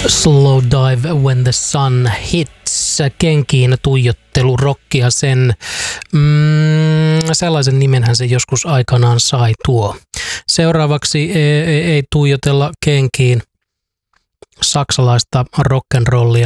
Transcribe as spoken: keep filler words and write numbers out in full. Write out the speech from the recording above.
Slow Dive When the Sun Hits, kenkiin tuijottelu rockia, sen mm, sellaisen nimenhän se joskus aikanaan sai tuo. Seuraavaksi ei, ei, ei tuijotella kenkiin saksalaista rock'n'rollia